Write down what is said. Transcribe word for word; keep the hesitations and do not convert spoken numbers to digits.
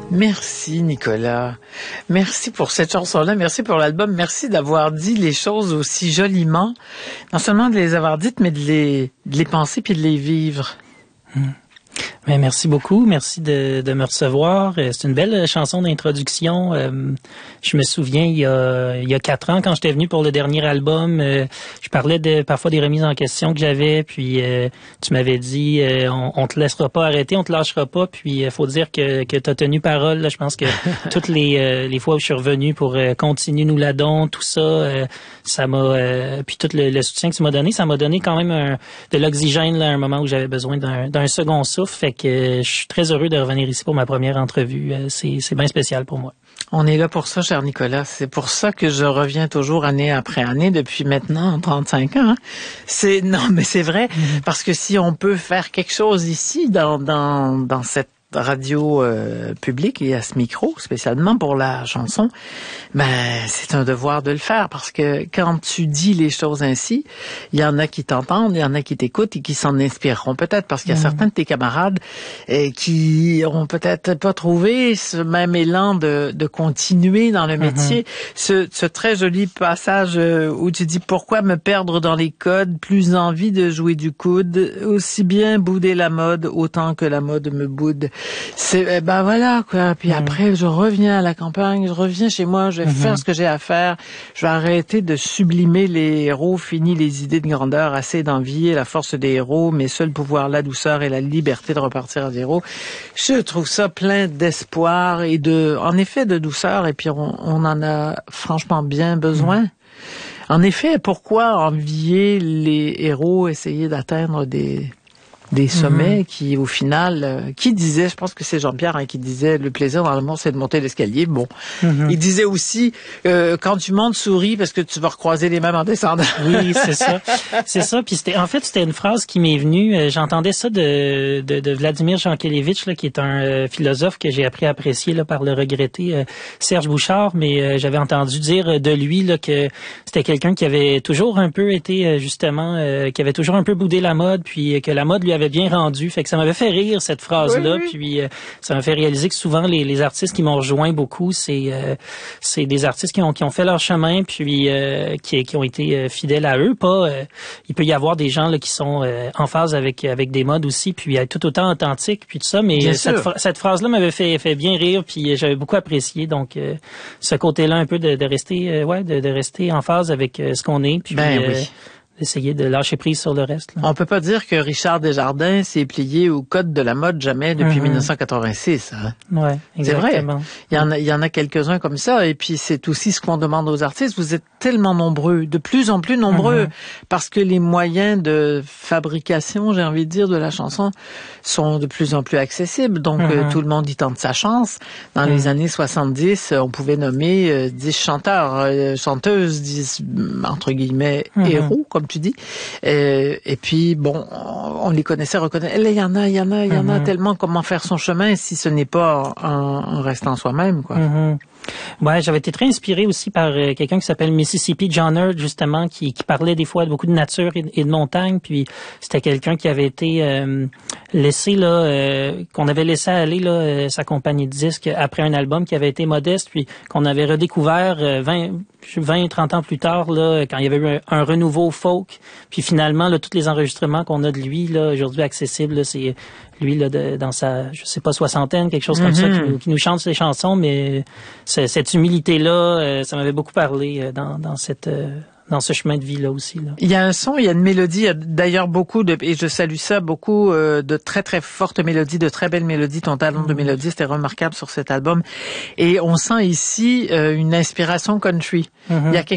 Merci Nicolas. Merci pour cette chanson-là. Merci pour l'album. Merci d'avoir dit les choses aussi joliment. Non seulement de les avoir dites, mais de les, de les penser puis de les vivre. Hum. Mais merci beaucoup, merci de, de me recevoir. C'est une belle chanson d'introduction. Euh, je me souviens, il y a, il y a quatre ans, quand j'étais venu pour le dernier album, euh, je parlais de parfois des remises en question que j'avais, puis euh, tu m'avais dit euh, on, on te laissera pas arrêter, on te lâchera pas, puis il euh, faut dire que, que tu as tenu parole. Là. Je pense que toutes les, euh, les fois où je suis revenu pour euh, continuer nous la don, tout ça, euh, ça m'a euh, puis tout le, le soutien que tu m'as donné, ça m'a donné quand même un, de l'oxygène là, à un moment où j'avais besoin d'un, d'un second souffle. Fait que je suis très heureux de revenir ici pour ma première entrevue. C'est, c'est bien spécial pour moi. On est là pour ça, cher Nicolas. C'est pour ça que je reviens toujours année après année depuis maintenant trente-cinq ans. Hein. C'est non, mais c'est vrai mm-hmm. parce que si on peut faire quelque chose ici dans dans dans cette radio euh, publique et à ce micro, spécialement pour la chanson, ben c'est un devoir de le faire parce que quand tu dis les choses ainsi, il y en a qui t'entendent, il y en a qui t'écoutent et qui s'en inspireront peut-être parce qu'il y a mmh. certains de tes camarades euh, qui ont peut-être pas trouvé ce même élan de, de continuer dans le métier. Mmh. Ce, ce très joli passage où tu dis pourquoi me perdre dans les codes, plus envie de jouer du coude, aussi bien bouder la mode autant que la mode me boude. C'est ben voilà quoi. Puis mmh. après je reviens à la campagne, je reviens chez moi, je vais mmh. faire ce que j'ai à faire. Je vais arrêter de sublimer les héros, fini les idées de grandeur, assez d'envier la force des héros, mais seul pouvoir la douceur et la liberté de repartir à zéro. Je trouve ça plein d'espoir et de, en effet, de douceur. Et puis on, on en a franchement bien besoin. Mmh. En effet, pourquoi envier les héros, essayer d'atteindre des des sommets mmh. qui, au final, euh, qui disait, je pense que c'est Jean-Pierre hein, qui disait, le plaisir dans l'amour, c'est de monter l'escalier. Bon, mmh. il disait aussi, euh, quand tu montes, souris parce que tu vas recroiser les mêmes en descendant. Oui, c'est ça, c'est ça. Puis c'était, en fait, c'était une phrase qui m'est venue. Euh, j'entendais ça de, de, de Vladimir Jankélévitch, là, qui est un euh, philosophe que j'ai appris à apprécier là par le regretté euh, Serge Bouchard. Mais euh, j'avais entendu dire de lui là que c'était quelqu'un qui avait toujours un peu été euh, justement, euh, qui avait toujours un peu boudé la mode, puis que la mode lui avait bien rendu. Fait que ça m'avait fait rire, cette phrase-là. Oui, oui. Puis euh, ça m'a fait réaliser que souvent, les, les artistes qui m'ont rejoint beaucoup, c'est euh, c'est des artistes qui ont qui ont fait leur chemin, puis euh, qui, qui ont été euh, fidèles à eux. Pas, euh, il peut y avoir des gens là qui sont euh, en phase avec avec des modes aussi, puis être tout autant authentique, puis tout ça. Mais euh, cette, cette phrase-là m'avait fait fait bien rire, puis j'avais beaucoup apprécié. Donc euh, ce côté-là, un peu de, de rester, euh, ouais, de, de rester en phase avec euh, ce qu'on est. Puis, ben euh, oui. D'essayer de lâcher prise sur le reste. Là. On peut pas dire que Richard Desjardins s'est plié au code de la mode jamais depuis mm-hmm. dix-neuf cent quatre-vingt-six. Hein? Ouais, exactement. C'est vrai. Il y en a, il y en a quelques-uns comme ça. Et puis c'est aussi ce qu'on demande aux artistes. Vous êtes tellement nombreux, de plus en plus nombreux, mm-hmm. parce que les moyens de fabrication, j'ai envie de dire, de la chanson sont de plus en plus accessibles. Donc mm-hmm. euh, tout le monde y tente sa chance. Dans mm-hmm. les années soixante-dix, on pouvait nommer euh, dix chanteurs, euh, chanteuses, dix entre guillemets mm-hmm. héros, comme tu dis. Euh, et puis, bon, on les connaissait, reconnaissait. Là, il y en a, il y en a, il y en mm-hmm. a tellement comment faire son chemin si ce n'est pas en, en restant soi-même, quoi. Mm-hmm. Ouais, j'avais été très inspiré aussi par euh, quelqu'un qui s'appelle Mississippi John Hurt, justement, qui, qui parlait des fois de beaucoup de nature et, et de montagne. Puis c'était quelqu'un qui avait été euh, laissé là, euh, qu'on avait laissé aller là euh, sa compagnie de disques après un album qui avait été modeste, puis qu'on avait redécouvert euh, vingt, trente ans plus tard là, quand il y avait eu un, un renouveau folk. Puis finalement, là, tous les enregistrements qu'on a de lui là aujourd'hui accessibles, là, c'est lui là de, dans sa, je sais pas, soixantaine, quelque chose comme mm-hmm. ça, qui nous, qui nous chante ses chansons, mais cette humilité-là, euh, ça m'avait beaucoup parlé euh, dans, dans cette... Euh, dans ce chemin de vie-là aussi. Là. Il y a un son, il y a une mélodie, il y a d'ailleurs beaucoup de, et je salue ça, beaucoup euh, de très très fortes mélodies, de très belles mélodies. Ton talent mmh. de mélodie, c'était remarquable sur cet album. Et on sent ici euh, une inspiration country. Mmh. Il y a quelque